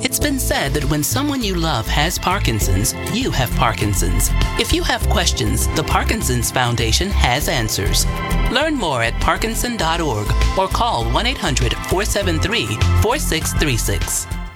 It's been said that when someone you love has Parkinson's, you have Parkinson's. If you have questions, the Parkinson's Foundation has answers. Learn more at parkinson.org or call 1-800-473-4636.